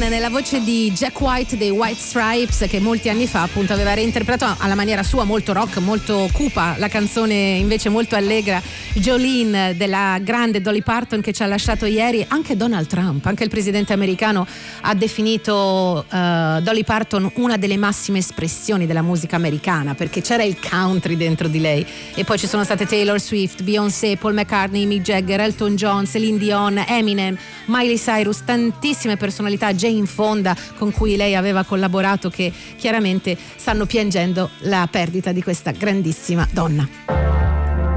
nella voce di Jack White dei White Stripes, che molti anni fa appunto aveva reinterpretato alla maniera sua, molto rock, molto cupa, la canzone invece molto allegra Jolene della grande Dolly Parton, che ci ha lasciato ieri. Anche Donald Trump, anche il presidente americano, ha definito Dolly Parton una delle massime espressioni della musica americana, perché c'era il country dentro di lei, e poi ci sono state Taylor Swift, Beyoncé, Paul McCartney, Mick Jagger, Elton John, Celine Dion, Eminem, Miley Cyrus, tantissime personalità, Jane Fonda con cui lei aveva collaborato, che chiaramente stanno piangendo la perdita di questa grandissima donna.